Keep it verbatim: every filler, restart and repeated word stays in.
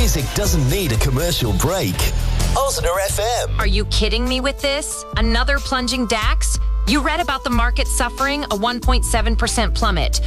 Music doesn't need a commercial break. Ozner F M. Are you kidding me with this? Another plunging DAX? You read about the market suffering a one point seven percent plummet.